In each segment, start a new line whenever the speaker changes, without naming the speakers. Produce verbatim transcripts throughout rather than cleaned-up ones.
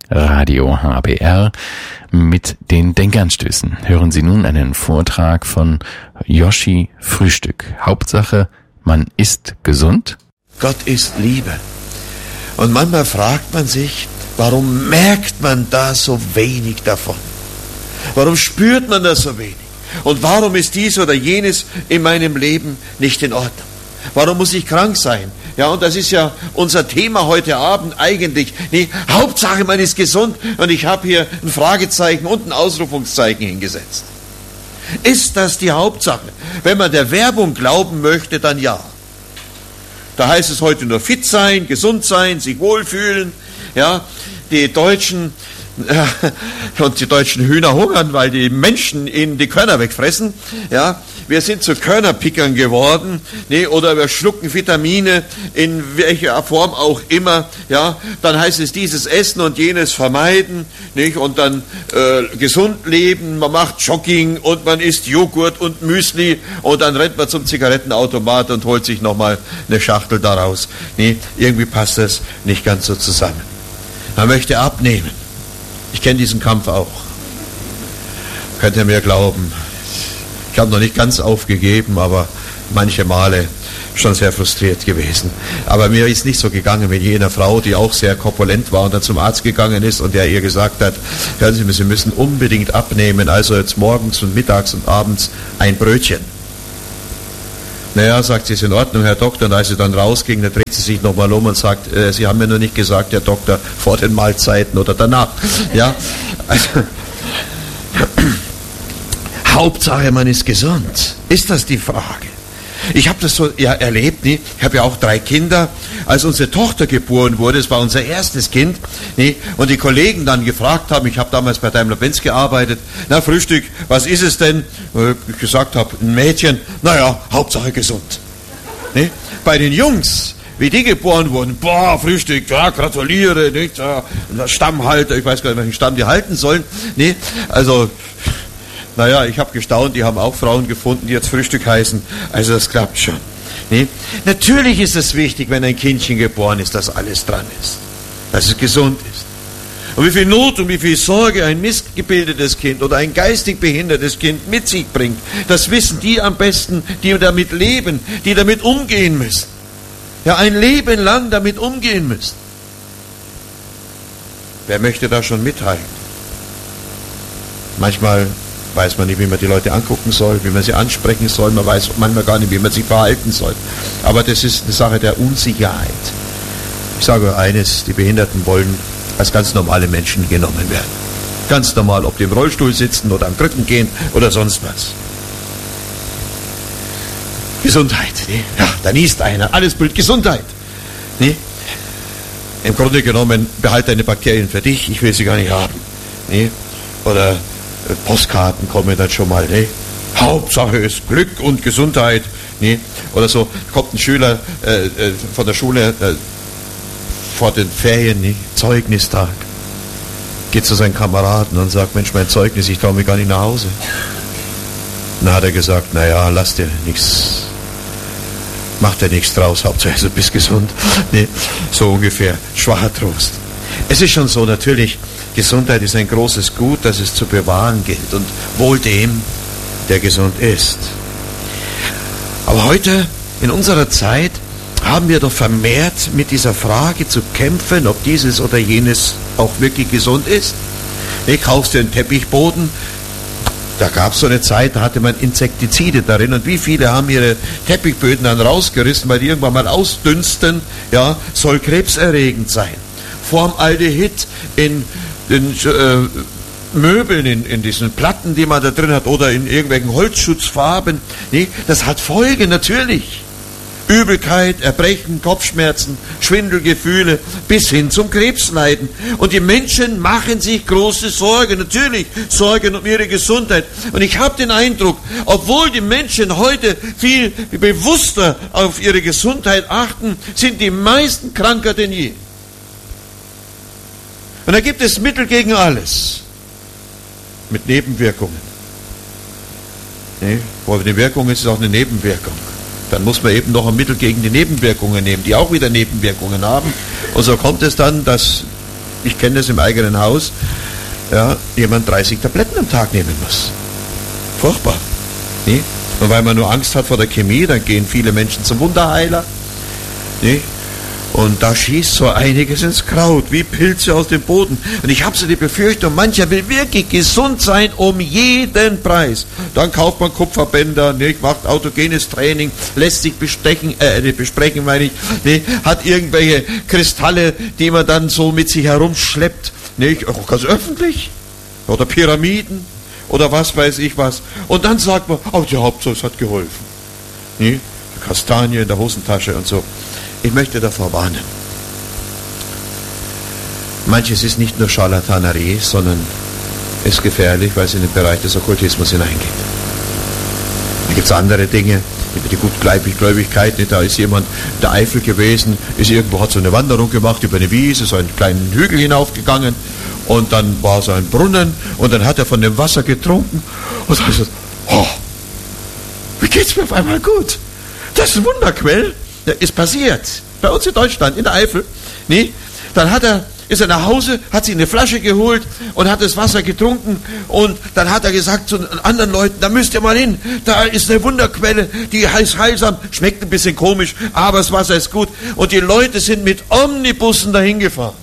Radio H B R mit den Denkanstößen. Hören Sie nun einen Vortrag von Yoshi Frühstück. Hauptsache, man ist gesund.
Gott ist Liebe. Und manchmal fragt man sich, warum merkt man da so wenig davon? Warum spürt man da so wenig? Und warum ist dies oder jenes in meinem Leben nicht in Ordnung? Warum muss ich krank sein? Ja, und das ist ja unser Thema heute Abend eigentlich. Nee, Hauptsache, man ist gesund. Und ich habe hier ein Fragezeichen und ein Ausrufungszeichen hingesetzt. Ist das die Hauptsache? Wenn man der Werbung glauben möchte, dann ja. Da heißt es heute nur fit sein, gesund sein, sich wohlfühlen. Ja, die Deutschen äh, und die deutschen Hühner hungern, weil die Menschen ihnen die Körner wegfressen. Ja, wir sind zu Körnerpickern geworden, nee, oder wir schlucken Vitamine in welcher Form auch immer. Ja, dann heißt es dieses essen und jenes vermeiden, nicht? Und dann äh, gesund leben. Man macht Jogging und man isst Joghurt und Müsli und dann rennt man zum Zigarettenautomat und holt sich nochmal eine Schachtel daraus. Nee, irgendwie passt das nicht ganz so zusammen. Man möchte abnehmen. Ich kenne diesen Kampf auch. Könnt ihr mir glauben. Ich habe noch nicht ganz aufgegeben, aber manche Male schon sehr frustriert gewesen. Aber mir ist nicht so gegangen mit jener Frau, die auch sehr korpulent war und dann zum Arzt gegangen ist und der ihr gesagt hat, hören Sie, Sie müssen unbedingt abnehmen, also jetzt morgens und mittags und abends ein Brötchen. Naja, sagt sie, ist in Ordnung, Herr Doktor. Und als sie dann rausging, dann dreht sie sich nochmal um und sagt, äh, Sie haben mir nur nicht gesagt, Herr Doktor, vor den Mahlzeiten oder danach. Ja, also, Hauptsache, man ist gesund. Ist das die Frage? Ich habe das so ja, erlebt, nie? Ich habe ja auch drei Kinder. Als unsere Tochter geboren wurde, es war unser erstes Kind, nie? Und die Kollegen dann gefragt haben, ich habe damals bei Daimler-Benz gearbeitet, na Frühstück, was ist es denn? Und ich gesagt habe, ein Mädchen, naja, Hauptsache gesund. Nie? Bei den Jungs, wie die geboren wurden, boah, Frühstück, ja, gratuliere, nicht? Ja, Stammhalter, ich weiß gar nicht, welchen Stamm die halten sollen. Nie? Also... Naja, ich habe gestaunt, die haben auch Frauen gefunden, die jetzt Frühstück heißen. Also das klappt schon. Nee? Natürlich ist es wichtig, wenn ein Kindchen geboren ist, dass alles dran ist. Dass es gesund ist. Und wie viel Not und wie viel Sorge ein missgebildetes Kind oder ein geistig behindertes Kind mit sich bringt, das wissen die am besten, die damit leben, die damit umgehen müssen. Ja, ein Leben lang damit umgehen müssen. Wer möchte da schon mithalten? Manchmal weiß man nicht, wie man die Leute angucken soll, wie man sie ansprechen soll, man weiß manchmal gar nicht, wie man sich verhalten soll. Aber das ist eine Sache der Unsicherheit. Ich sage eines, die Behinderten wollen als ganz normale Menschen genommen werden. Ganz normal, ob die im Rollstuhl sitzen oder am Krücken gehen oder sonst was. Gesundheit, ne? Ja, da niest einer, alles Bild Gesundheit. Ne? Im Grunde genommen, behalte deine Bakterien für dich, ich will sie gar nicht haben. Ne? Oder Postkarten kommen dann schon mal, ne? Hauptsache ist Glück und Gesundheit, ne? Oder so, kommt ein Schüler äh, äh, von der Schule äh, vor den Ferien, ne? Zeugnistag, geht zu seinen Kameraden und sagt, Mensch, mein Zeugnis, ich traue mich gar nicht nach Hause. Dann hat er gesagt, naja, lass dir nichts, mach dir nichts draus, Hauptsache du bist gesund, ne? So ungefähr, schwacher Trost. Es ist schon so, natürlich, Gesundheit ist ein großes Gut, das es zu bewahren gilt und wohl dem, der gesund ist. Aber heute, in unserer Zeit, haben wir doch vermehrt mit dieser Frage zu kämpfen, ob dieses oder jenes auch wirklich gesund ist. Ne, kaufst du einen Teppichboden, da gab es so eine Zeit, da hatte man Insektizide darin und wie viele haben ihre Teppichböden dann rausgerissen, weil die irgendwann mal ausdünsten, ja, soll krebserregend sein. Formaldehyd in den äh, Möbeln, in, in diesen Platten, die man da drin hat, oder in irgendwelchen Holzschutzfarben. Nee, das hat Folgen, natürlich. Übelkeit, Erbrechen, Kopfschmerzen, Schwindelgefühle, bis hin zum Krebsleiden. Und die Menschen machen sich große Sorgen, natürlich Sorgen um ihre Gesundheit. Und ich habe den Eindruck, obwohl die Menschen heute viel bewusster auf ihre Gesundheit achten, sind die meisten kranker denn je. Und da gibt es Mittel gegen alles. Mit Nebenwirkungen. Nee, wo die Wirkung ist, ist auch eine Nebenwirkung. Dann muss man eben noch ein Mittel gegen die Nebenwirkungen nehmen, die auch wieder Nebenwirkungen haben. Und so kommt es dann, dass ich kenne das im eigenen Haus, ja, jemand dreißig Tabletten am Tag nehmen muss. Furchtbar. Nee? Und weil man nur Angst hat vor der Chemie, dann gehen viele Menschen zum Wunderheiler. Nee? Und da schießt so einiges ins Kraut, wie Pilze aus dem Boden. Und ich habe so die Befürchtung, mancher will wirklich gesund sein um jeden Preis. Dann kauft man Kupferbänder, nicht, macht autogenes Training, lässt sich bestechen, äh, besprechen, meine ich, nicht, hat irgendwelche Kristalle, die man dann so mit sich herumschleppt, nicht, auch ganz öffentlich. Oder Pyramiden, oder was weiß ich was. Und dann sagt man, oh, die Hauptsache, es hat geholfen. Nicht? Kastanie in der Hosentasche und so. Ich möchte davor warnen. Manches ist nicht nur Scharlatanerie, sondern ist gefährlich, weil es in den Bereich des Okkultismus hineingeht. Da gibt es andere Dinge, über die Gutgläubigkeit. Da ist jemand in der Eifel gewesen, ist irgendwo, hat so eine Wanderung gemacht über eine Wiese, so einen kleinen Hügel hinaufgegangen und dann war so ein Brunnen und dann hat er von dem Wasser getrunken und so ist oh, wie geht's mir auf einmal gut? Das ist ein Wunderquell. Das ist passiert. Bei uns in Deutschland, in der Eifel. Nee? Dann hat er, ist er nach Hause, hat sich eine Flasche geholt und hat das Wasser getrunken und dann hat er gesagt zu anderen Leuten, da müsst ihr mal hin, da ist eine Wunderquelle, die heißt heilsam, schmeckt ein bisschen komisch, aber das Wasser ist gut. Und die Leute sind mit Omnibussen dahin gefahren.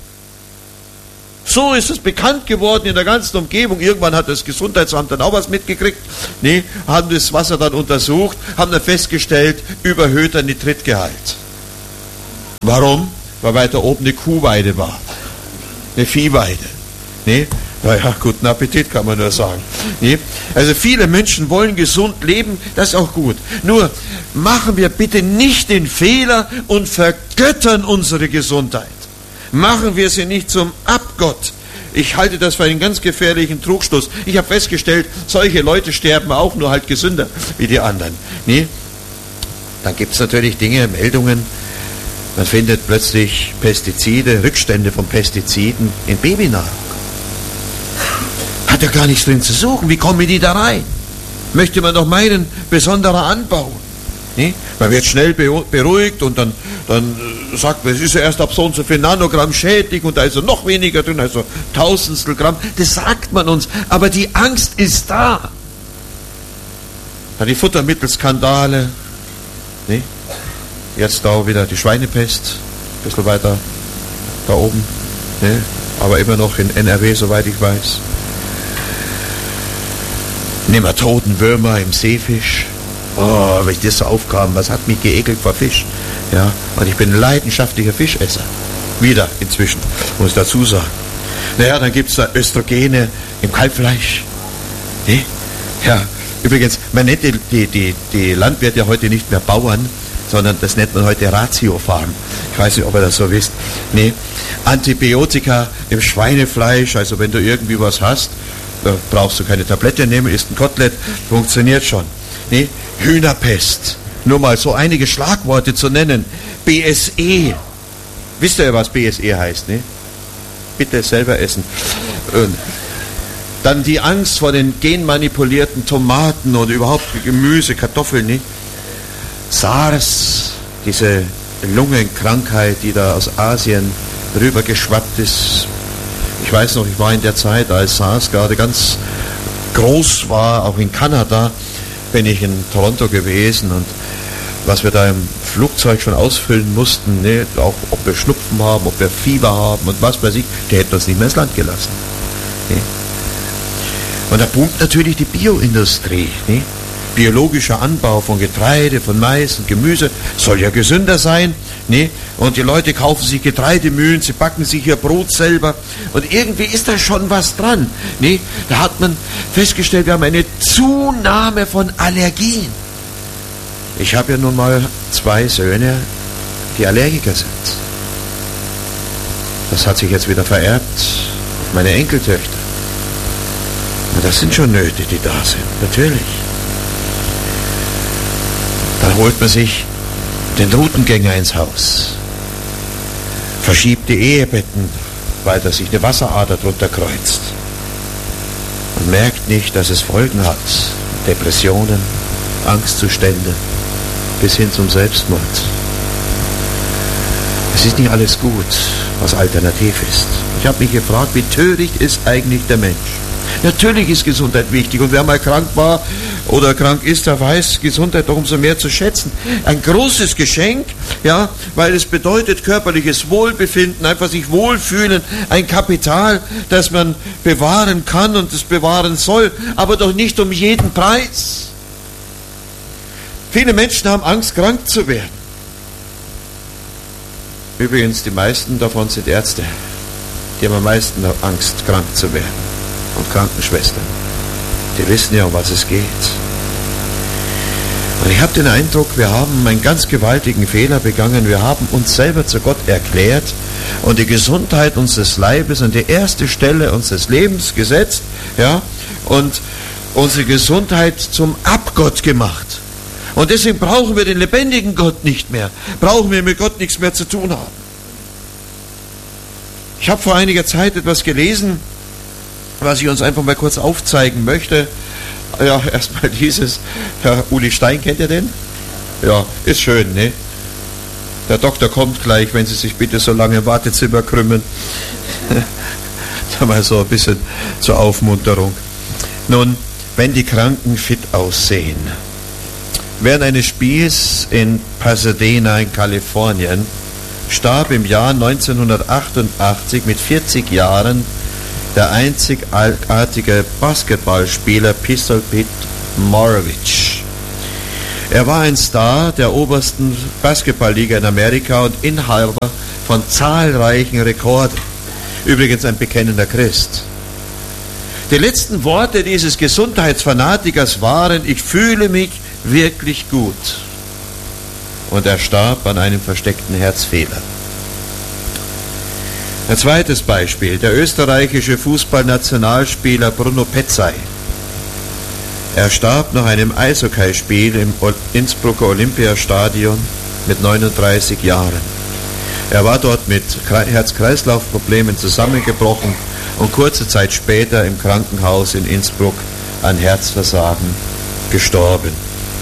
So ist es bekannt geworden in der ganzen Umgebung. Irgendwann hat das Gesundheitsamt dann auch was mitgekriegt. Nee, haben das Wasser dann untersucht, haben dann festgestellt, überhöhter Nitritgehalt. Warum? Weil weiter oben eine Kuhweide war. Eine Viehweide. Nee? Naja, guten Appetit kann man nur sagen. Nee? Also viele Menschen wollen gesund leben, das ist auch gut. Nur machen wir bitte nicht den Fehler und vergöttern unsere Gesundheit. Machen wir sie nicht zum Abgott. Ich halte das für einen ganz gefährlichen Trugschluss. Ich habe festgestellt, solche Leute sterben auch, nur halt gesünder wie die anderen. Nee? Dann gibt es natürlich Dinge, Meldungen. Man findet plötzlich Pestizide, Rückstände von Pestiziden in Babynahrung. Hat ja gar nichts drin zu suchen. Wie kommen die da rein? Möchte man doch meinen, besonderer Anbau. Nee? Man wird schnell beruhigt und dann, dann sagt man, es ist ja erst ab so und so viel Nanogramm schädlich und da ist ja noch weniger drin, also Tausendstel Gramm. Das sagt man uns, aber die Angst ist da. Dann die Futtermittelskandale. Nee? Jetzt da wieder die Schweinepest, ein bisschen weiter da oben. Nee? Aber immer noch in N R W, soweit ich weiß. Nematoden, Würmer im Seefisch. Oh, wenn ich das so aufkam, was hat mich geekelt vor Fisch? Ja, und ich bin ein leidenschaftlicher Fischesser. Wieder inzwischen, muss ich dazu sagen. Naja, dann gibt es da Östrogene im Kalbfleisch. Nee? Ja, übrigens, man nennt die, die, die, die Landwirte ja heute nicht mehr Bauern, sondern das nennt man heute Ratiofarm. Ich weiß nicht, ob ihr das so wisst. Nee, Antibiotika im Schweinefleisch, also wenn du irgendwie was hast, da brauchst du keine Tablette nehmen, isst ein Kotelett, funktioniert schon. Nee, Hühnerpest, nur mal so einige Schlagworte zu nennen. B S E, wisst ihr, was B S E heißt, ne? Bitte selber essen. Und dann die Angst vor den genmanipulierten Tomaten oder überhaupt Gemüse, Kartoffeln, ne? SARS, diese Lungenkrankheit, die da aus Asien rübergeschwappt ist. Ich weiß noch, ich war in der Zeit, als SARS gerade ganz groß war, auch in Kanada, bin ich in Toronto gewesen und was wir da im Flugzeug schon ausfüllen mussten, ne, auch ob wir Schnupfen haben, ob wir Fieber haben und was weiß ich, die hätten uns nicht mehr ins Land gelassen. Ne. Und da boomt natürlich die Bioindustrie. Ne. Biologischer Anbau von Getreide, von Mais und Gemüse soll ja gesünder sein. Ne? Und die Leute kaufen sich Getreidemühlen, sie backen sich ihr Brot selber. Und irgendwie ist da schon was dran. Ne? Da hat man festgestellt, wir haben eine Zunahme von Allergien. Ich habe ja nun mal zwei Söhne, die Allergiker sind. Das hat sich jetzt wieder vererbt auf meine Enkeltöchter. Und das sind schon Nöte, die da sind, natürlich. Dann holt man sich den Routengänger ins Haus, verschiebt die Ehebetten, weil da sich eine Wasserader drunter kreuzt und merkt nicht, dass es Folgen hat. Depressionen, Angstzustände bis hin zum Selbstmord. Es ist nicht alles gut, was alternativ ist. Ich habe mich gefragt, wie töricht ist eigentlich der Mensch? Natürlich ist Gesundheit wichtig und wer mal krank war oder krank ist, der weiß Gesundheit doch umso mehr zu schätzen. Ein großes Geschenk, ja, weil es bedeutet körperliches Wohlbefinden, einfach sich wohlfühlen, ein Kapital, das man bewahren kann und es bewahren soll, aber doch nicht um jeden Preis. Viele Menschen haben Angst, krank zu werden. Übrigens, die meisten davon sind Ärzte. Die haben am meisten Angst, krank zu werden. Und Krankenschwestern. Die wissen ja, um was es geht. Und ich habe den Eindruck, wir haben einen ganz gewaltigen Fehler begangen. Wir haben uns selber zu Gott erklärt und die Gesundheit unseres Leibes an die erste Stelle unseres Lebens gesetzt, ja, und unsere Gesundheit zum Abgott gemacht. Und deswegen brauchen wir den lebendigen Gott nicht mehr. Brauchen wir mit Gott nichts mehr zu tun haben. Ich habe vor einiger Zeit etwas gelesen, was ich uns einfach mal kurz aufzeigen möchte. Ja, erstmal dieses, Herr Uli Stein, kennt ihr den? Ja, ist schön, ne? Der Doktor kommt gleich, wenn Sie sich bitte so lange im Wartezimmer krümmen. Mal so ein bisschen zur Aufmunterung. Nun, wenn die Kranken fit aussehen. Während eines Spiels in Pasadena in Kalifornien starb im Jahr neunzehnhundertachtundachtzig mit vierzig Jahren der einzigartige Basketballspieler Pistol Pete Maravich. Er war ein Star der obersten Basketballliga in Amerika und Inhaber von zahlreichen Rekorden. Übrigens ein bekennender Christ. Die letzten Worte dieses Gesundheitsfanatikers waren: Ich fühle mich wirklich gut. Und er starb an einem versteckten Herzfehler. Ein zweites Beispiel, der österreichische Fußballnationalspieler Bruno Petzai. Er starb nach einem Eishockeyspiel im Innsbrucker Olympiastadion mit neununddreißig Jahren. Er war dort mit Herz-Kreislauf-Problemen zusammengebrochen und kurze Zeit später im Krankenhaus in Innsbruck an Herzversagen gestorben.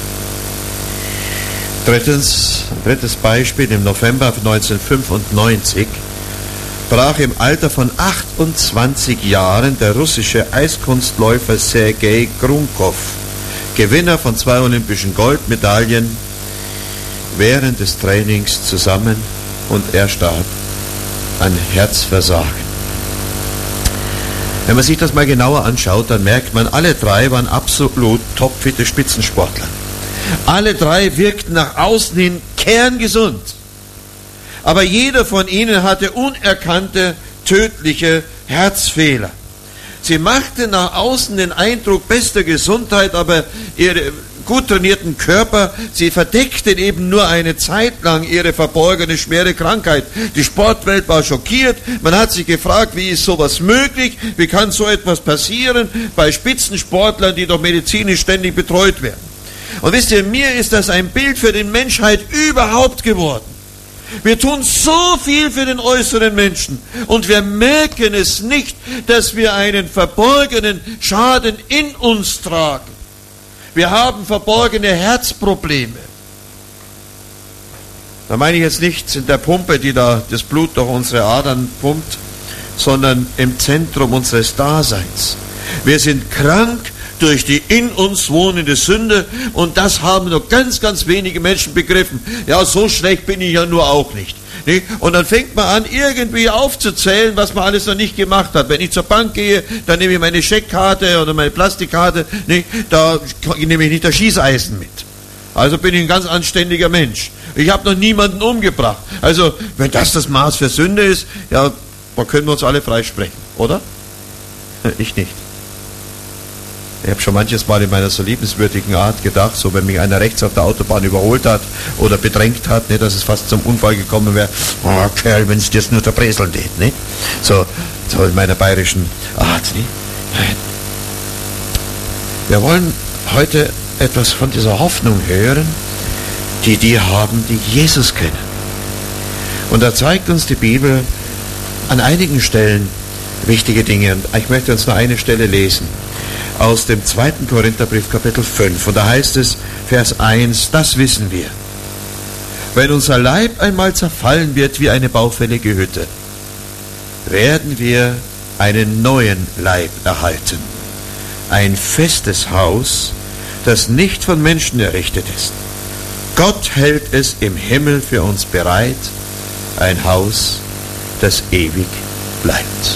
Drittens, drittes Beispiel, im November neunzehnhundertfünfundneunzig brach im Alter von achtundzwanzig Jahren der russische Eiskunstläufer Sergei Grunkov, Gewinner von zwei olympischen Goldmedaillen, während des Trainings zusammen und er starb an Herzversagen. Wenn man sich das mal genauer anschaut, dann merkt man, alle drei waren absolut topfitte Spitzensportler. Alle drei wirkten nach außen hin kerngesund. Aber jeder von ihnen hatte unerkannte, tödliche Herzfehler. Sie machten nach außen den Eindruck bester Gesundheit, aber ihre gut trainierten Körper, sie verdeckten eben nur eine Zeit lang ihre verborgene schwere Krankheit. Die Sportwelt war schockiert, man hat sich gefragt, wie ist sowas möglich, wie kann so etwas passieren bei Spitzensportlern, die doch medizinisch ständig betreut werden. Und wisst ihr, mir ist das ein Bild für die Menschheit überhaupt geworden. Wir tun so viel für den äußeren Menschen und wir merken es nicht, dass wir einen verborgenen Schaden in uns tragen. Wir haben verborgene Herzprobleme. Da meine ich jetzt nicht in der Pumpe, die da das Blut durch unsere Adern pumpt, sondern im Zentrum unseres Daseins. Wir sind krank durch die in uns wohnende Sünde und das haben nur ganz, ganz wenige Menschen begriffen. Ja, so schlecht bin ich ja nur auch nicht. nicht? Und dann fängt man an, irgendwie aufzuzählen, was man alles noch nicht gemacht hat. Wenn ich zur Bank gehe, dann nehme ich meine Scheckkarte oder meine Plastikkarte, nicht? Da nehme ich nicht das Schießeisen mit. Also bin ich ein ganz anständiger Mensch. Ich habe noch niemanden umgebracht. Also, wenn das das Maß für Sünde ist, ja, dann können wir uns alle freisprechen, oder? Ich nicht. Ich habe schon manches Mal in meiner so liebenswürdigen Art gedacht, so wenn mich einer rechts auf der Autobahn überholt hat oder bedrängt hat, ne, dass es fast zum Unfall gekommen wäre. Oh, Kerl, wenn es dir nur zerbreseln geht. Ne? So, so in meiner bayerischen Art. Ne? Wir wollen heute etwas von dieser Hoffnung hören, die die haben, die Jesus kennen. Und da zeigt uns die Bibel an einigen Stellen wichtige Dinge. Und ich möchte uns nur eine Stelle lesen. Aus dem zweiten Korintherbrief, Kapitel fünf. Und da heißt es, Vers eins, das wissen wir. Wenn unser Leib einmal zerfallen wird wie eine baufällige Hütte, werden wir einen neuen Leib erhalten. Ein festes Haus, das nicht von Menschen errichtet ist. Gott hält es im Himmel für uns bereit, ein Haus, das ewig bleibt.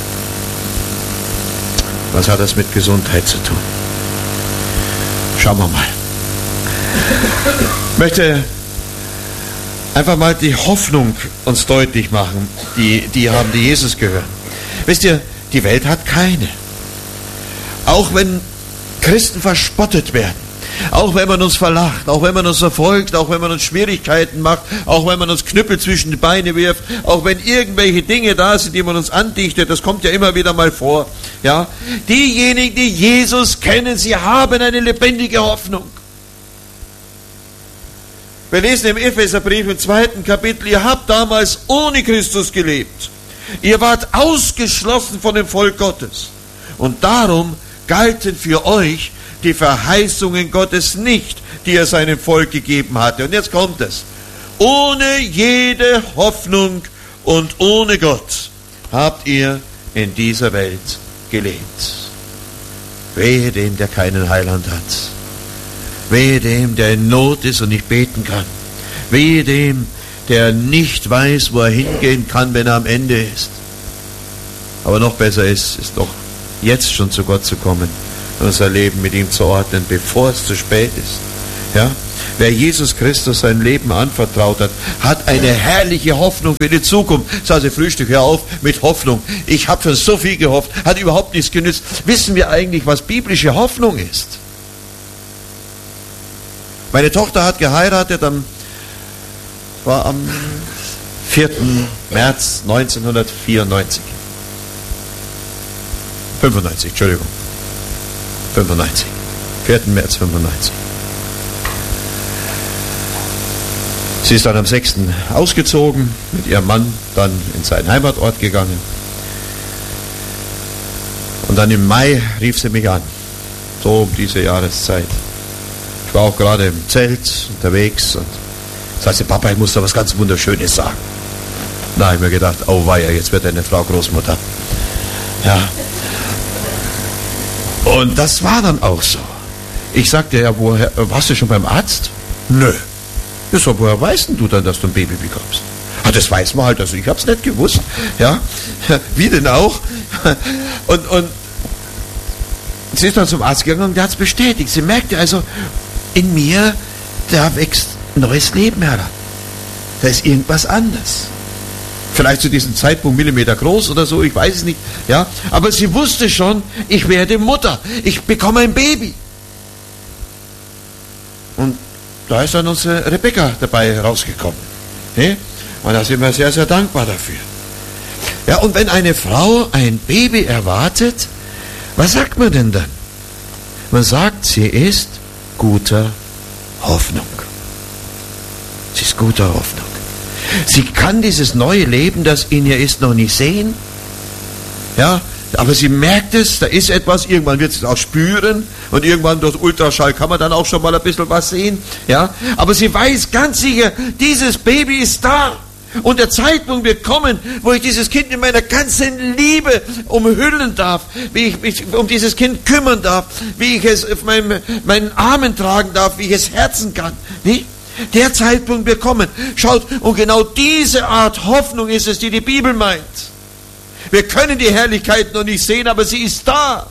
Was hat das mit Gesundheit zu tun? Schauen wir mal. Ich möchte einfach mal die Hoffnung uns deutlich machen, die, die haben, die Jesus gehören. Wisst ihr, die Welt hat keine. Auch wenn Christen verspottet werden, auch wenn man uns verlacht, auch wenn man uns verfolgt, auch wenn man uns Schwierigkeiten macht, auch wenn man uns Knüppel zwischen die Beine wirft, auch wenn irgendwelche Dinge da sind, die man uns andichtet, das kommt ja immer wieder mal vor. Ja? Diejenigen, die Jesus kennen, sie haben eine lebendige Hoffnung. Wir lesen im Epheserbrief im zweiten Kapitel, ihr habt damals ohne Christus gelebt. Ihr wart ausgeschlossen von dem Volk Gottes. Und darum galten für euch die Verheißungen Gottes nicht, die er seinem Volk gegeben hatte. Und jetzt kommt es. Ohne jede Hoffnung und ohne Gott habt ihr in dieser Welt gelebt. Wehe dem, der keinen Heiland hat. Wehe dem, der in Not ist und nicht beten kann. Wehe dem, der nicht weiß, wo er hingehen kann, wenn er am Ende ist. Aber noch besser ist, ist doch jetzt schon zu Gott zu kommen und unser Leben mit ihm zu ordnen, bevor es zu spät ist. Ja? Wer Jesus Christus sein Leben anvertraut hat, hat eine herrliche Hoffnung für die Zukunft. Ich sage, Frühstück, hör auf mit Hoffnung. Ich habe schon so viel gehofft, hat überhaupt nichts genützt. Wissen wir eigentlich, was biblische Hoffnung ist? Meine Tochter hat geheiratet, am, war am vierten März neunzehnhundertvierundneunzig. fünfundneunzig, Entschuldigung. fünfundneunzig. vierten März fünfundneunzig. Sie ist dann am sechsten ausgezogen, mit ihrem Mann dann in seinen Heimatort gegangen. Und dann im Mai rief sie mich an, so um diese Jahreszeit. Ich war auch gerade im Zelt unterwegs und sagte, Papa, ich muss da was ganz Wunderschönes sagen. Da habe ich mir gedacht, oh weia, jetzt wird eine Frau Großmutter. Ja. Und das war dann auch so. Ich sagte, ja, woher, warst du schon beim Arzt? Nö. Ja, so, woher weißt denn du dann, dass du ein Baby bekommst? Ah, das weiß man halt, also ich hab's nicht gewusst. Ja, wie denn auch? Und, und sie ist dann zum Arzt gegangen und der hat's bestätigt. Sie merkte also, in mir, da wächst neues Leben heran. Da ist irgendwas anders. Vielleicht zu diesem Zeitpunkt Millimeter groß oder so, ich weiß es nicht. Ja, aber sie wusste schon, ich werde Mutter, ich bekomme ein Baby. Und da ist dann unsere Rebecca dabei rausgekommen. Und da sind wir sehr, sehr dankbar dafür. Ja, und wenn eine Frau ein Baby erwartet, was sagt man denn dann? Man sagt, sie ist guter Hoffnung. Sie ist guter Hoffnung. Sie kann dieses neue Leben, das in ihr ist, noch nicht sehen. Ja, aber sie merkt es, da ist etwas, irgendwann wird sie es auch spüren und irgendwann durch Ultraschall kann man dann auch schon mal ein bisschen was sehen. Ja, aber sie weiß ganz sicher, dieses Baby ist da. Und der Zeitpunkt wird kommen, wo ich dieses Kind in meiner ganzen Liebe umhüllen darf, wie ich mich um dieses Kind kümmern darf, wie ich es auf meinem, meinen Armen tragen darf, wie ich es herzen kann. Nicht? Der Zeitpunkt wird kommen. Schaut, und genau diese Art Hoffnung ist es, die die Bibel meint. Wir können die Herrlichkeit noch nicht sehen, aber sie ist da.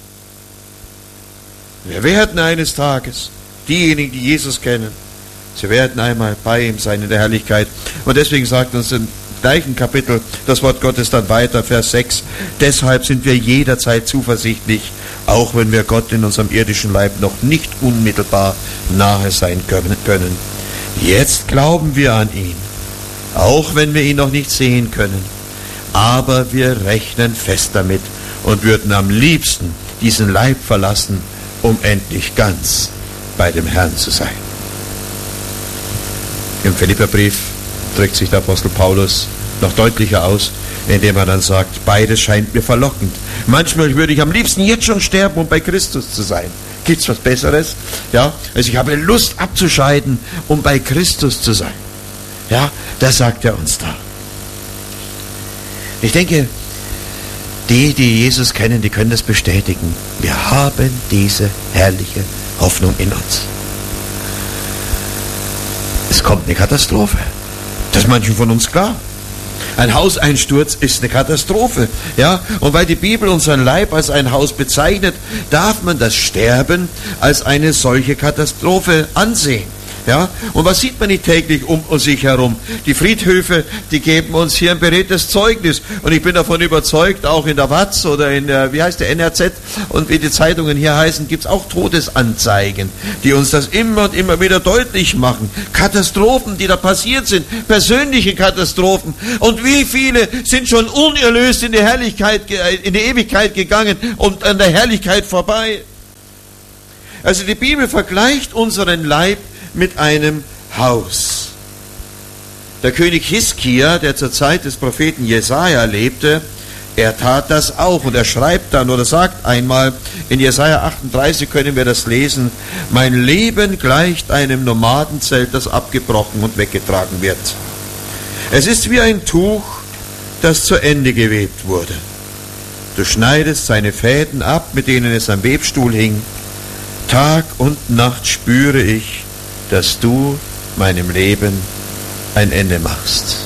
Wir werden eines Tages, diejenigen, die Jesus kennen, sie werden einmal bei ihm sein in der Herrlichkeit. Und deswegen sagt uns im gleichen Kapitel das Wort Gottes dann weiter, Vers sechs, deshalb sind wir jederzeit zuversichtlich, auch wenn wir Gott in unserem irdischen Leib noch nicht unmittelbar nahe sein können. Jetzt glauben wir an ihn, auch wenn wir ihn noch nicht sehen können. Aber wir rechnen fest damit und würden am liebsten diesen Leib verlassen, um endlich ganz bei dem Herrn zu sein. Im Philipperbrief drückt sich der Apostel Paulus noch deutlicher aus, indem er dann sagt, beides scheint mir verlockend. Manchmal würde ich am liebsten jetzt schon sterben, um bei Christus zu sein. Gibt es was Besseres? Ja, also ich habe Lust abzuscheiden, um bei Christus zu sein. Ja, das sagt er uns da. Ich denke, die, die Jesus kennen, die können das bestätigen. Wir haben diese herrliche Hoffnung in uns. Es kommt eine Katastrophe. Das ist manchen von uns klar. Ein Hauseinsturz ist eine Katastrophe. Ja? Und weil die Bibel unseren Leib als ein Haus bezeichnet, darf man das Sterben als eine solche Katastrophe ansehen. Ja? Und was sieht man nicht täglich um sich herum? Die Friedhöfe, die geben uns hier ein beredtes Zeugnis. Und ich bin davon überzeugt, auch in der Watz oder in der, wie heißt der, N R Z und wie die Zeitungen hier heißen, gibt es auch Todesanzeigen, die uns das immer und immer wieder deutlich machen. Katastrophen, die da passiert sind, persönliche Katastrophen. Und wie viele sind schon unerlöst in die Herrlichkeit, in die Ewigkeit gegangen und an der Herrlichkeit vorbei. Also die Bibel vergleicht unseren Leib mit einem Haus. Der König Hiskia, der zur Zeit des Propheten Jesaja lebte, er tat das auch. Und er schreibt dann oder sagt einmal, in Jesaja achtunddreißig können wir das lesen, mein Leben gleicht einem Nomadenzelt, das abgebrochen und weggetragen wird. Es ist wie ein Tuch, das zu Ende gewebt wurde. Du schneidest seine Fäden ab, mit denen es am Webstuhl hing. Tag und Nacht spüre ich, dass du meinem Leben ein Ende machst.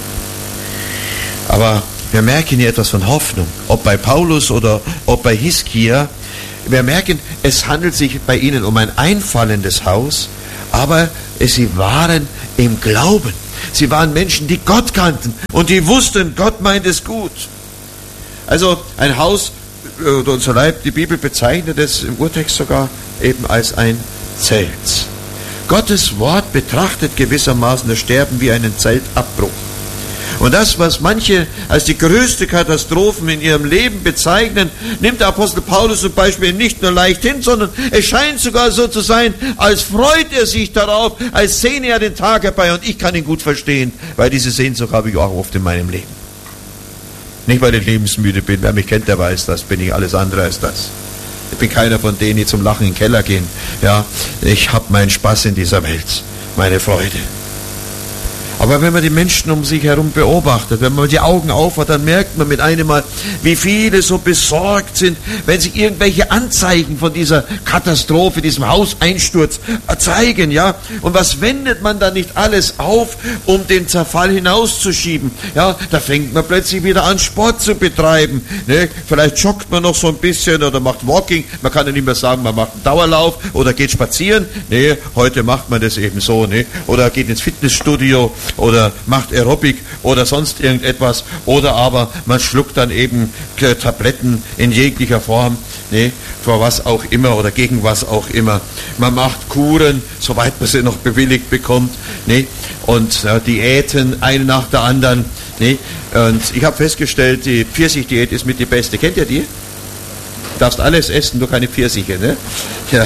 Aber wir merken hier etwas von Hoffnung, ob bei Paulus oder ob bei Hiskia. Wir merken, es handelt sich bei ihnen um ein einfallendes Haus, aber sie waren im Glauben. Sie waren Menschen, die Gott kannten und die wussten, Gott meint es gut. Also ein Haus, oder unser Leib, die Bibel bezeichnet es im Urtext sogar eben als ein Zelt. Gottes Wort betrachtet gewissermaßen das Sterben wie einen Zeltabbruch. Und das, was manche als die größte Katastrophen in ihrem Leben bezeichnen, nimmt der Apostel Paulus zum Beispiel nicht nur leicht hin, sondern es scheint sogar so zu sein, als freut er sich darauf, als sehne er den Tag herbei. Und ich kann ihn gut verstehen, weil diese Sehnsucht habe ich auch oft in meinem Leben. Nicht, weil ich lebensmüde bin, wer mich kennt, der weiß das, bin ich alles andere als das. Ich bin keiner von denen, die zum Lachen in den Keller gehen. Ja, ich habe meinen Spaß in dieser Welt, meine Freude. Aber wenn man die Menschen um sich herum beobachtet, wenn man die Augen aufhat, dann merkt man mit einem Mal, wie viele so besorgt sind, wenn sich irgendwelche Anzeichen von dieser Katastrophe, diesem Hauseinsturz zeigen, ja. Und was wendet man dann nicht alles auf, um den Zerfall hinauszuschieben? Ja, da fängt man plötzlich wieder an, Sport zu betreiben. Ne? Vielleicht joggt man noch so ein bisschen oder macht Walking. Man kann ja nicht mehr sagen, man macht einen Dauerlauf oder geht spazieren. Nee, heute macht man das eben so. Ne? Oder geht ins Fitnessstudio oder macht Aerobic oder sonst irgendetwas, oder aber man schluckt dann eben Tabletten in jeglicher Form, ne, vor was auch immer oder gegen was auch immer. Man macht Kuren, soweit man sie noch bewilligt bekommt, ne, und äh, Diäten, eine nach der anderen. Ne, und ich habe festgestellt, die Pfirsichdiät ist mit die beste. Kennt ihr die? Du darfst alles essen, nur keine Pfirsiche. Ne? Ja.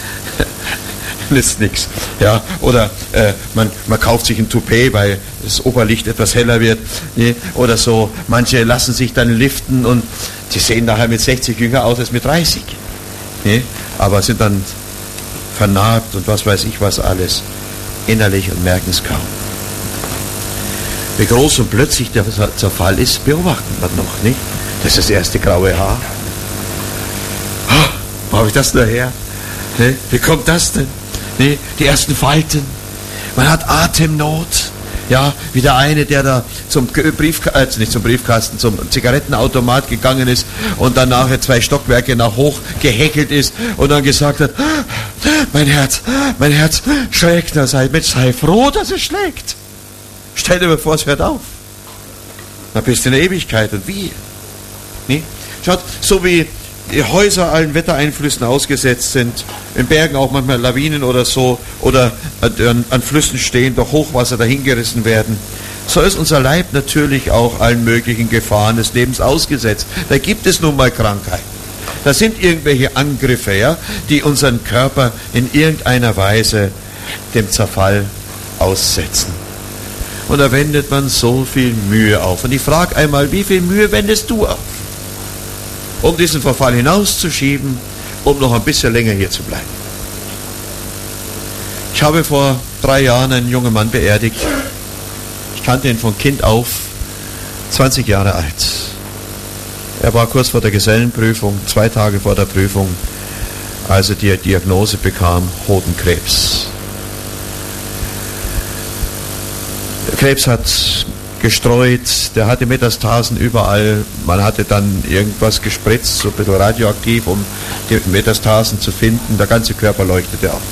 Nützt nichts. Ja, oder äh, man, man kauft sich ein Toupet, weil das Oberlicht etwas heller wird. Ne? Oder so. Manche lassen sich dann liften und die sehen nachher mit sechzig jünger aus als mit dreißig. Ne? Aber sind dann vernarbt und was weiß ich was alles innerlich und merken es kaum. Wie groß und plötzlich der Zerfall ist, beobachten wir noch. Nicht? Das ist das erste graue Haar. Oh, wo habe ich das nur her? Ne? Wie kommt das denn? Nee, die ersten Falten. Man hat Atemnot. Ja, wie der eine, der da zum Briefkasten, äh, nicht zum Briefkasten, zum Zigarettenautomat gegangen ist und dann nachher zwei Stockwerke nach hoch gehäkelt ist und dann gesagt hat, mein Herz, mein Herz schlägt. Da sei, Mensch, sei froh, dass es schlägt. Stell dir mal vor, es hört auf. Dann bist du in der Ewigkeit. Und wie? Nee? Schaut, so wie die Häuser allen Wettereinflüssen ausgesetzt sind, in Bergen auch manchmal Lawinen oder so, oder an, an Flüssen stehen, durch Hochwasser dahingerissen werden, so ist unser Leib natürlich auch allen möglichen Gefahren des Lebens ausgesetzt. Da gibt es nun mal Krankheiten. Da sind irgendwelche Angriffe, ja, die unseren Körper in irgendeiner Weise dem Zerfall aussetzen. Und da wendet man so viel Mühe auf. Und ich frage einmal, wie viel Mühe wendest du auf? Um diesen Verfall hinauszuschieben, um noch ein bisschen länger hier zu bleiben. Ich habe vor drei Jahren einen jungen Mann beerdigt. Ich kannte ihn von Kind auf zwanzig Jahre alt. Er war kurz vor der Gesellenprüfung, zwei Tage vor der Prüfung, als er die Diagnose bekam, Hodenkrebs. Der Krebs hat gestreut, der hatte Metastasen überall. Man hatte dann irgendwas gespritzt, so ein bisschen radioaktiv, um die Metastasen zu finden. Der ganze Körper leuchtete auf.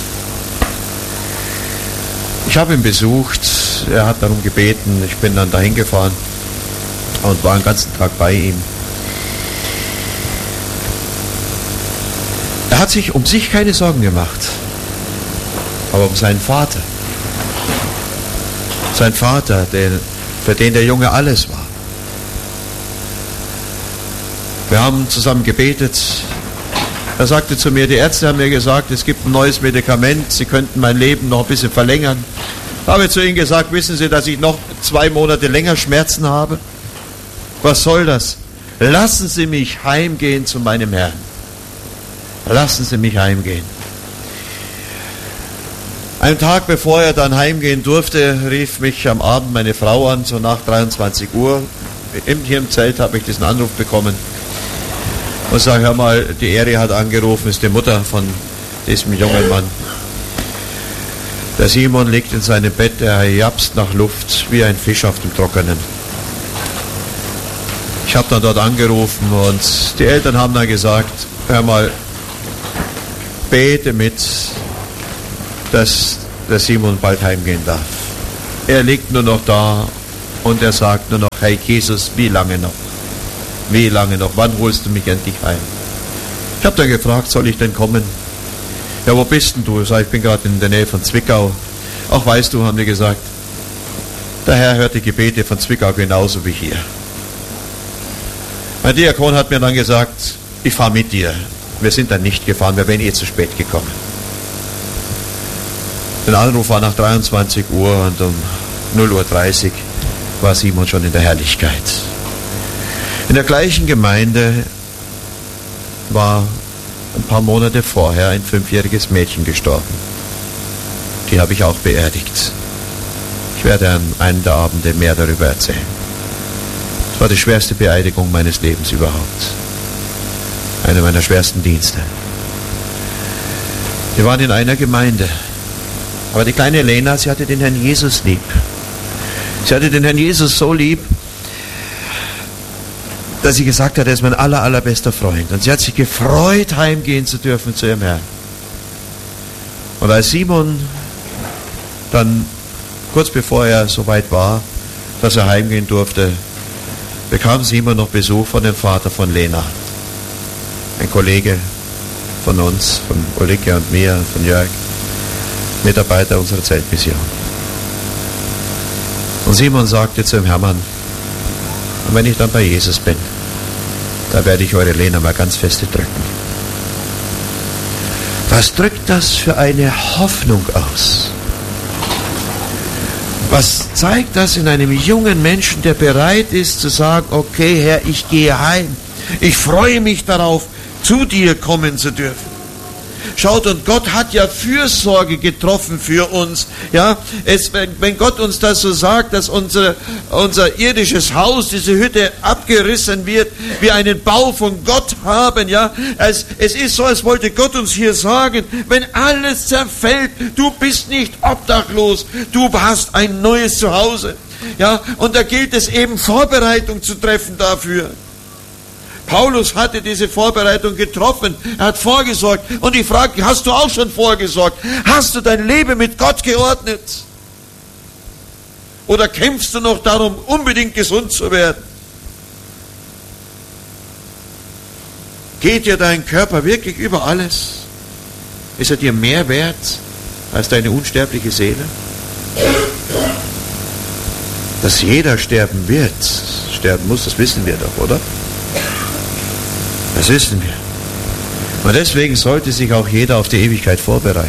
Ich habe ihn besucht, er hat darum gebeten, ich bin dann dahin gefahren und war den ganzen Tag bei ihm. Er hat sich um sich keine Sorgen gemacht, aber um seinen Vater. Sein Vater, den, für den der Junge alles war. Wir haben zusammen gebetet. Er sagte zu mir, die Ärzte haben mir gesagt, es gibt ein neues Medikament, sie könnten mein Leben noch ein bisschen verlängern. Ich habe zu ihnen gesagt, wissen Sie, dass ich noch zwei Monate länger Schmerzen habe? Was soll das? Lassen Sie mich heimgehen zu meinem Herrn. Lassen Sie mich heimgehen. Einen Tag bevor er dann heimgehen durfte, rief mich am Abend meine Frau an, so nach dreiundzwanzig Uhr. Hier im Zelt habe ich diesen Anruf bekommen und sage, hör mal, die Eri hat angerufen, ist die Mutter von diesem jungen Mann. Der Simon liegt in seinem Bett, er japst nach Luft wie ein Fisch auf dem Trockenen. Ich habe dann dort angerufen und die Eltern haben dann gesagt, hör mal, bete mit, dass der Simon bald heimgehen darf. Er liegt nur noch da und er sagt nur noch, hey Jesus, wie lange noch? Wie lange noch? Wann holst du mich endlich heim? Ich habe dann gefragt, soll ich denn kommen? Ja, wo bist denn du? Ich sage, ich bin gerade in der Nähe von Zwickau. Ach, weißt du, haben die gesagt, der Herr hört die Gebete von Zwickau genauso wie hier. Mein Diakon hat mir dann gesagt, ich fahre mit dir. Wir sind dann nicht gefahren, wir wären eh zu spät gekommen. Der Anruf war nach dreiundzwanzig Uhr und um null Uhr dreißig war Simon schon in der Herrlichkeit. In der gleichen Gemeinde war ein paar Monate vorher ein fünfjähriges Mädchen gestorben. Die habe ich auch beerdigt. Ich werde an einem der Abende mehr darüber erzählen. Es war die schwerste Beerdigung meines Lebens überhaupt. Einer meiner schwersten Dienste. Wir waren in einer Gemeinde. Aber die kleine Lena, sie hatte den Herrn Jesus lieb. Sie hatte den Herrn Jesus so lieb, dass sie gesagt hat, er ist mein aller, allerbester Freund. Und sie hat sich gefreut, heimgehen zu dürfen zu ihrem Herrn. Und als Simon dann, kurz bevor er so weit war, dass er heimgehen durfte, bekam Simon noch Besuch von dem Vater von Lena. Ein Kollege von uns, von Ulrike und mir, von Jörg, Mitarbeiter unserer Zeltmission. Und Simon sagte zu dem Hermann, und wenn ich dann bei Jesus bin, da werde ich eure Lena mal ganz feste drücken. Was drückt das für eine Hoffnung aus? Was zeigt das in einem jungen Menschen, der bereit ist zu sagen, okay Herr, ich gehe heim. Ich freue mich darauf, zu dir kommen zu dürfen. Schaut, und Gott hat ja Fürsorge getroffen für uns. Ja, es, wenn, wenn Gott uns das so sagt, dass unser, unser irdisches Haus, diese Hütte abgerissen wird, wir einen Bau von Gott haben, ja, es, es ist so, als wollte Gott uns hier sagen, wenn alles zerfällt, du bist nicht obdachlos, du hast ein neues Zuhause. Ja, und da gilt es eben, Vorbereitung zu treffen dafür. Paulus hatte diese Vorbereitung getroffen, er hat vorgesorgt. Und ich frage, hast du auch schon vorgesorgt? Hast du dein Leben mit Gott geordnet? Oder kämpfst du noch darum, unbedingt gesund zu werden? Geht dir dein Körper wirklich über alles? Ist er dir mehr wert als deine unsterbliche Seele? Dass jeder sterben wird, sterben muss, das wissen wir doch, oder? Das wissen wir. Und deswegen sollte sich auch jeder auf die Ewigkeit vorbereiten.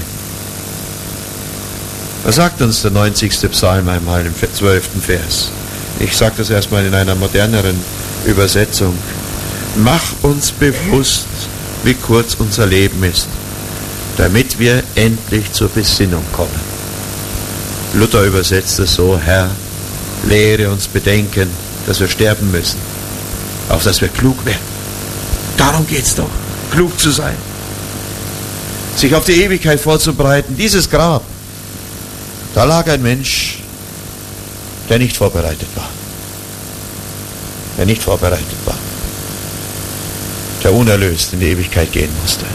Was sagt uns der neunzigste Psalm einmal im zwölften Vers? Ich sage das erstmal in einer moderneren Übersetzung. Mach uns bewusst, wie kurz unser Leben ist, damit wir endlich zur Besinnung kommen. Luther übersetzt es so, Herr, lehre uns bedenken, dass wir sterben müssen, auf dass wir klug werden. Darum geht es doch, klug zu sein. Sich auf die Ewigkeit vorzubereiten. Dieses Grab, da lag ein Mensch, der nicht vorbereitet war. Der nicht vorbereitet war. Der unerlöst in die Ewigkeit gehen musste.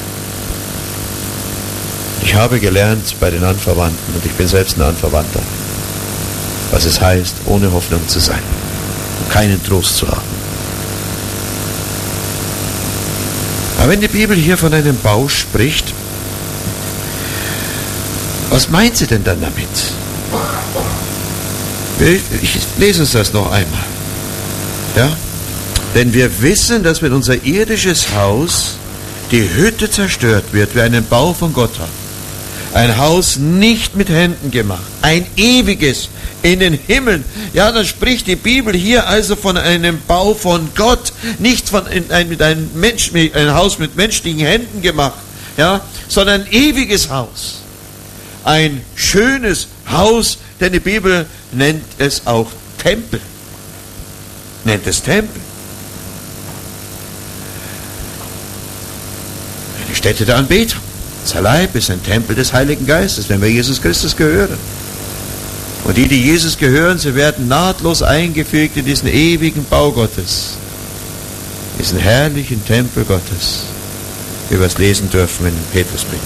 Ich habe gelernt bei den Anverwandten, und ich bin selbst ein Anverwandter, was es heißt, ohne Hoffnung zu sein und keinen Trost zu haben. Aber wenn die Bibel hier von einem Bau spricht, was meint sie denn dann damit? Ich lese uns das noch einmal. Ja? Denn wir wissen, dass wenn unser irdisches Haus, die Hütte zerstört wird, wir einen Bau von Gott haben. Ein Haus nicht mit Händen gemacht, ein ewiges in den Himmeln. Ja, dann spricht die Bibel hier also von einem Bau von Gott, nicht von ein, mit einem Mensch, ein Haus mit menschlichen Händen gemacht, ja, sondern ein ewiges Haus. Ein schönes Haus, denn die Bibel nennt es auch Tempel. Nennt es Tempel. Eine Stätte der Anbetung. Unser Leib ist ein Tempel des Heiligen Geistes, wenn wir Jesus Christus gehören. Und die, die Jesus gehören, sie werden nahtlos eingefügt in diesen ewigen Bau Gottes. Diesen herrlichen Tempel Gottes, wie wir es lesen dürfen in Petrusbrief.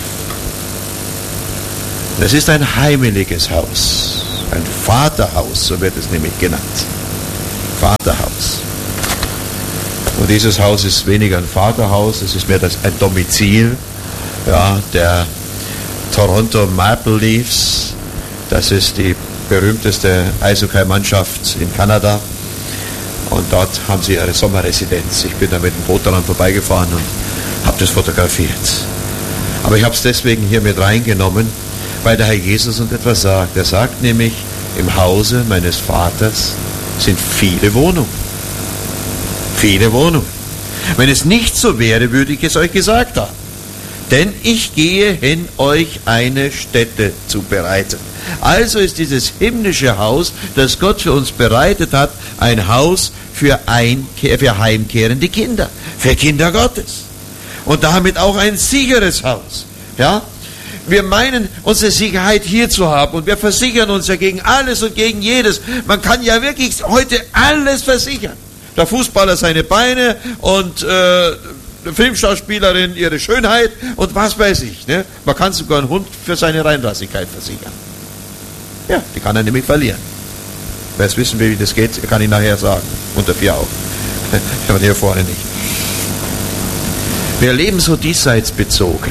Das ist ein heimeliges Haus, ein Vaterhaus, so wird es nämlich genannt. Vaterhaus. Und dieses Haus ist weniger ein Vaterhaus, es ist mehr das, ein Domizil, ja, der Toronto Maple Leafs. Das ist die berühmteste Eishockey-Mannschaft in Kanada. Und dort haben sie ihre Sommerresidenz. Ich bin da mit dem Boot daran vorbeigefahren und habe das fotografiert. Aber ich habe es deswegen hier mit reingenommen, weil der Herr Jesus uns etwas sagt. Er sagt nämlich, im Hause meines Vaters sind viele Wohnungen. Viele Wohnungen. Wenn es nicht so wäre, würde ich es euch gesagt haben. Denn ich gehe hin, euch eine Stätte zu bereiten. Also ist dieses himmlische Haus, das Gott für uns bereitet hat, ein Haus für, Einkehr, für heimkehrende Kinder, für Kinder Gottes. Und damit auch ein sicheres Haus. Ja? Wir meinen, unsere Sicherheit hier zu haben und wir versichern uns ja gegen alles und gegen jedes. Man kann ja wirklich heute alles versichern. Der Fußballer seine Beine und äh, die Filmschauspielerin ihre Schönheit und was weiß ich. Ne? Man kann sogar einen Hund für seine Reinrassigkeit versichern. Ja, die kann er nämlich verlieren. Wer es wissen will, wie das geht, kann ich nachher sagen. Unter vier Augen. Aber hier vorne nicht. Wir leben so diesseits bezogen.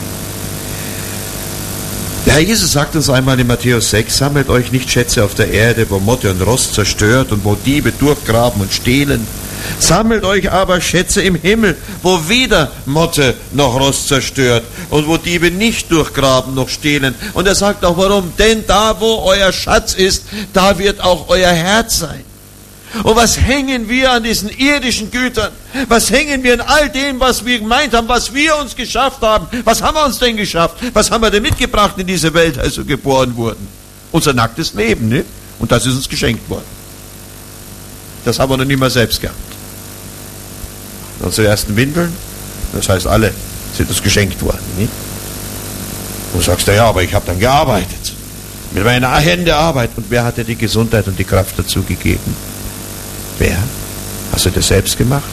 Der Herr Jesus sagt uns einmal in Matthäus sechs, sammelt euch nicht Schätze auf der Erde, wo Motte und Rost zerstört und wo Diebe durchgraben und stehlen. Sammelt euch aber Schätze im Himmel, wo weder Motte noch Rost zerstört und wo Diebe nicht durchgraben noch stehlen. Und er sagt auch warum, denn da wo euer Schatz ist, da wird auch euer Herz sein. Und was hängen wir an diesen irdischen Gütern? Was hängen wir an all dem, was wir gemeint haben, was wir uns geschafft haben? Was haben wir uns denn geschafft? Was haben wir denn mitgebracht in diese Welt, als wir geboren wurden? Unser nacktes Leben, ne? Und das ist uns geschenkt worden. Das haben wir noch nicht mal selbst gehabt. Unsere ersten Windeln, das heißt alle, sind uns geschenkt worden. Ne? Und du sagst, ja, aber ich habe dann gearbeitet. Mit meiner Hände Arbeit. Und wer hat dir die Gesundheit und die Kraft dazu gegeben? Wer? Hast du das selbst gemacht?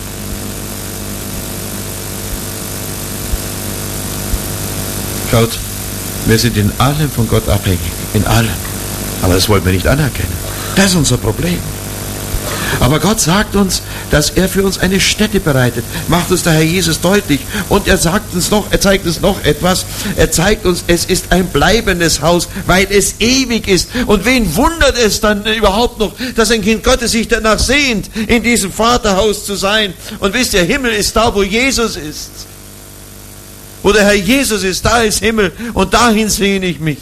Schaut, wir sind in allem von Gott abhängig. In allem. Aber das wollen wir nicht anerkennen. Das ist unser Problem. Aber Gott sagt uns, dass er für uns eine Stätte bereitet. Macht uns der Herr Jesus deutlich. Und er sagt uns noch, er zeigt uns noch etwas. Er zeigt uns, es ist ein bleibendes Haus, weil es ewig ist. Und wen wundert es dann überhaupt noch, dass ein Kind Gottes sich danach sehnt, in diesem Vaterhaus zu sein? Und wisst ihr, Himmel ist da, wo Jesus ist. Wo der Herr Jesus ist, da ist Himmel. Und dahin sehne ich mich.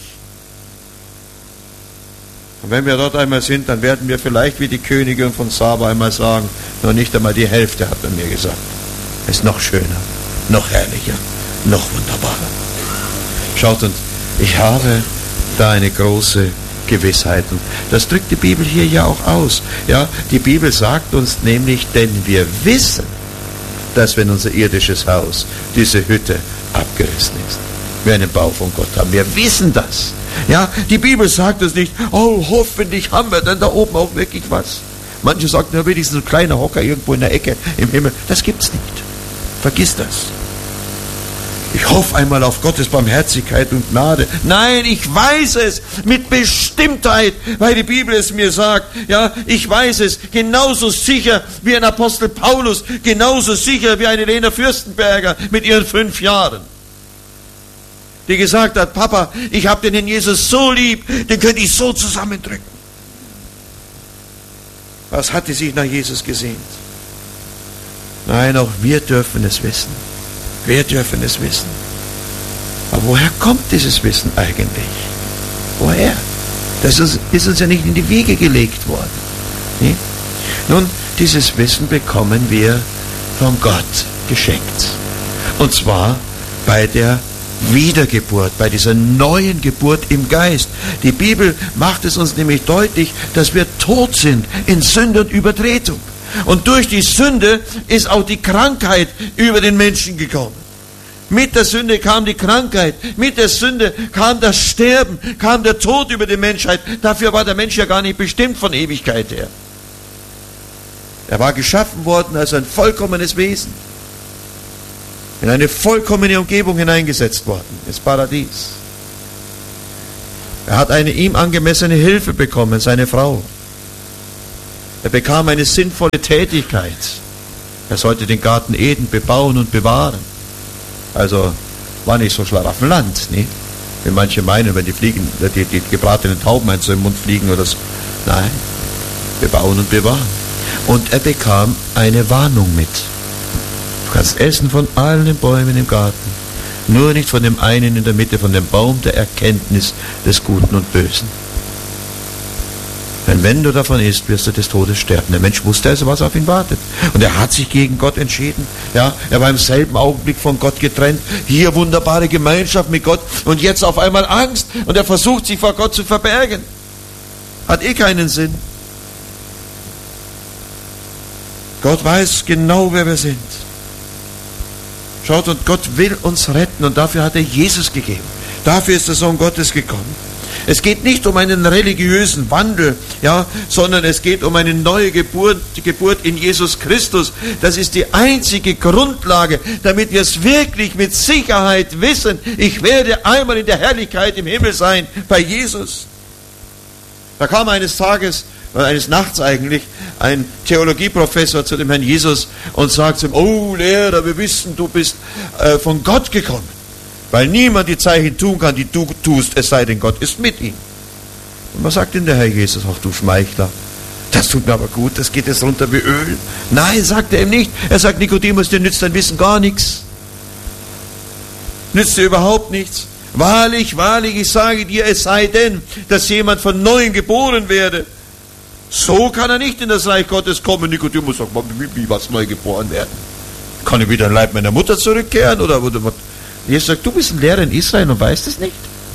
Und wenn wir dort einmal sind, dann werden wir vielleicht wie die Königin von Saba einmal sagen, noch nicht einmal die Hälfte, hat er mir gesagt. Es ist noch schöner, noch herrlicher, noch wunderbarer. Schaut, und ich habe da eine große Gewissheiten. Das drückt die Bibel hier ja auch aus. Ja, die Bibel sagt uns nämlich, denn wir wissen, dass wenn unser irdisches Haus, diese Hütte, abgerissen ist, wir einen Bau von Gott haben. Wir wissen das. Ja, die Bibel sagt uns nicht, oh, hoffentlich haben wir denn da oben auch wirklich was. Manche sagen, na, wenigstens ein kleiner Hocker irgendwo in der Ecke im Himmel. Das gibt's nicht. Vergiss das. Ich hoffe einmal auf Gottes Barmherzigkeit und Gnade. Nein, ich weiß es mit Bestimmtheit, weil die Bibel es mir sagt. Ja, ich weiß es genauso sicher wie ein Apostel Paulus, genauso sicher wie eine Lena Fürstenberger mit ihren fünf Jahren, die gesagt hat, Papa, ich habe den Herrn Jesus so lieb, den könnte ich so zusammendrücken. Was hatte sich nach Jesus gesehnt? Nein, auch wir dürfen es wissen. Wir dürfen es wissen. Aber woher kommt dieses Wissen eigentlich? Woher? Das ist, ist uns ja nicht in die Wiege gelegt worden. Nee? Nun, dieses Wissen bekommen wir von Gott geschenkt. Und zwar bei der Wiedergeburt, bei dieser neuen Geburt im Geist. Die Bibel macht es uns nämlich deutlich, dass wir tot sind in Sünde und Übertretung. Und durch die Sünde ist auch die Krankheit über den Menschen gekommen. Mit der Sünde kam die Krankheit, mit der Sünde kam das Sterben, kam der Tod über die Menschheit. Dafür war der Mensch ja gar nicht bestimmt von Ewigkeit her. Er war geschaffen worden als ein vollkommenes Wesen, in eine vollkommene Umgebung hineingesetzt worden, ins Paradies. Er hat eine ihm angemessene Hilfe bekommen, seine Frau. Er bekam eine sinnvolle Tätigkeit. Er sollte den Garten Eden bebauen und bewahren. Also war nicht so Schlaraffenland, ne? Wie manche meinen, wenn die Fliegen, die, die gebratenen Tauben einen so im Mund fliegen oder so. Nein, bebauen und bewahren. Und er bekam eine Warnung mit. Du kannst essen von allen Bäumen im Garten, nur nicht von dem einen in der Mitte, von dem Baum der Erkenntnis des Guten und Bösen. Denn wenn du davon isst, wirst du des Todes sterben. Der Mensch wusste also, was auf ihn wartet. Und er hat sich gegen Gott entschieden. Ja, er war im selben Augenblick von Gott getrennt. Hier wunderbare Gemeinschaft mit Gott. Und jetzt auf einmal Angst. Und er versucht, sich vor Gott zu verbergen. Hat eh keinen Sinn. Gott weiß genau, wer wir sind. Schaut, und Gott will uns retten. Und dafür hat er Jesus gegeben. Dafür ist der Sohn Gottes gekommen. Es geht nicht um einen religiösen Wandel, ja, sondern es geht um eine neue Geburt, die Geburt in Jesus Christus. Das ist die einzige Grundlage, damit wir es wirklich mit Sicherheit wissen. Ich werde einmal in der Herrlichkeit im Himmel sein, bei Jesus. Da kam eines Tages, oder eines Nachts eigentlich, ein Theologieprofessor zu dem Herrn Jesus und sagt zu ihm, oh Lehrer, wir wissen, du bist äh, von Gott gekommen. Weil niemand die Zeichen tun kann, die du tust, es sei denn, Gott ist mit ihm. Und was sagt denn der Herr Jesus? Ach du Schmeichler, das tut mir aber gut, das geht jetzt runter wie Öl. Nein, sagt er ihm nicht. Er sagt, Nikodemus, dir nützt dein Wissen gar nichts. Nützt dir überhaupt nichts. Wahrlich, wahrlich, ich sage dir, es sei denn, dass jemand von Neuem geboren werde. So kann er nicht in das Reich Gottes kommen. Nikodemus sagt, wie was neu geboren werden? Kann ich wieder in den Leib meiner Mutter zurückkehren? Oder, oder was? Jesus sagt, du bist ein Lehrer in Israel und weißt es nicht.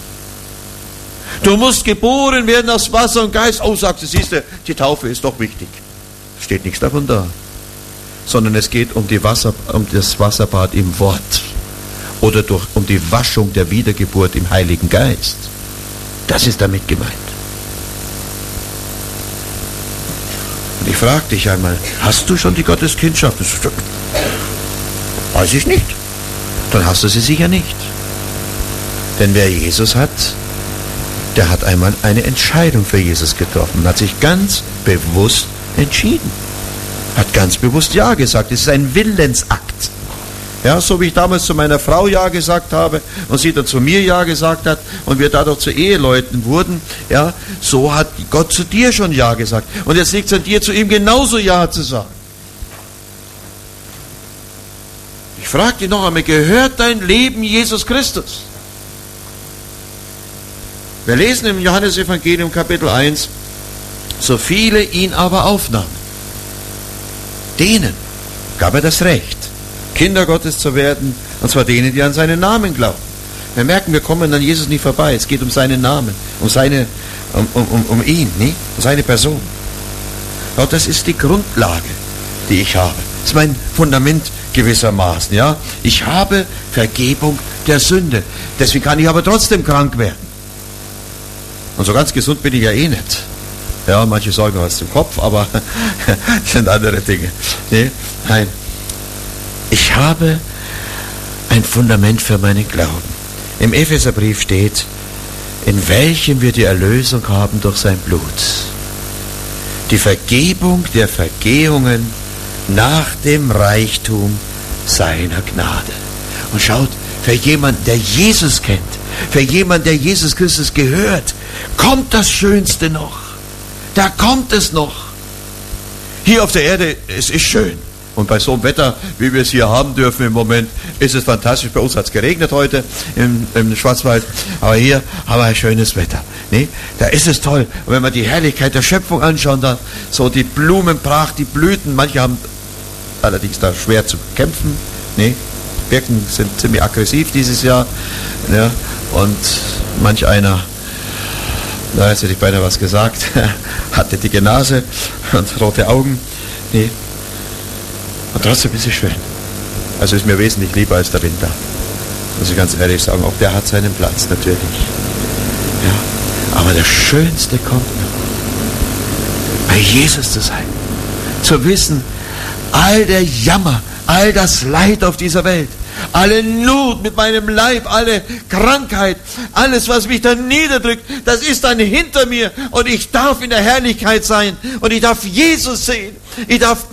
Du musst geboren werden aus Wasser und Geist. Oh, sagst du, siehst du, die Taufe ist doch wichtig. Steht nichts davon da. Sondern es geht um, die Wasser, um das Wasserbad im Wort. Oder durch, um die Waschung der Wiedergeburt im Heiligen Geist. Das ist damit gemeint. Und ich frage dich einmal, hast du schon die Gotteskindschaft? Weiß ich nicht. Dann hast du sie sicher nicht. Denn wer Jesus hat, der hat einmal eine Entscheidung für Jesus getroffen, hat sich ganz bewusst entschieden, hat ganz bewusst Ja gesagt. Es ist ein Willensakt. Ja, so wie ich damals zu meiner Frau Ja gesagt habe und sie dann zu mir Ja gesagt hat und wir dadurch zu Eheleuten wurden, ja, so hat Gott zu dir schon Ja gesagt. Und jetzt liegt es an dir, zu ihm genauso Ja zu sagen. Ich frage dich noch einmal, gehört dein Leben Jesus Christus? Wir lesen im Johannesevangelium Kapitel eins, so viele ihn aber aufnahmen, denen gab er das Recht, Kinder Gottes zu werden, und zwar denen, die an seinen Namen glauben. Wir merken, wir kommen an Jesus nicht vorbei, es geht um seinen Namen, um seine, um, um, um ihn, nicht? Um seine Person. Ja, das ist die Grundlage, die ich habe. Das ist mein Fundament gewissermaßen, ja. Ich habe Vergebung der Sünde. Deswegen kann ich aber trotzdem krank werden. Und so ganz gesund bin ich ja eh nicht. Ja, manche sagen was zum Kopf, aber das sind andere Dinge. Nee, nein. Ich habe ein Fundament für meinen Glauben. Im Epheserbrief steht, in welchem wir die Erlösung haben durch sein Blut. Die Vergebung der Vergehungen nach dem Reichtum seiner Gnade. Und schaut, für jemanden, der Jesus kennt, für jemanden, der Jesus Christus gehört, kommt das Schönste noch. Da kommt es noch. Hier auf der Erde, es ist schön. Und bei so einem Wetter, wie wir es hier haben dürfen im Moment, ist es fantastisch. Bei uns hat es geregnet heute im, im Schwarzwald, aber hier haben wir ein schönes Wetter. Nee? Da ist es toll. Und wenn man die Herrlichkeit der Schöpfung anschaut, dann so die Blumenpracht, die Blüten, manche haben allerdings da schwer zu kämpfen. Nee? Birken sind ziemlich aggressiv dieses Jahr. Ja? Und manch einer, da hätte ich beinahe was gesagt, hatte dicke Nase und rote Augen. Nee. Und trotzdem ist es schön. Also ist mir wesentlich lieber als der Winter. Muss ich ganz ehrlich sagen. Auch der hat seinen Platz, natürlich. Ja. Aber das Schönste kommt noch. Bei Jesus zu sein. Zu wissen, all der Jammer, all das Leid auf dieser Welt, alle Not mit meinem Leib, alle Krankheit, alles, was mich dann niederdrückt, das ist dann hinter mir und ich darf in der Herrlichkeit sein und ich darf Jesus sehen. Ich darf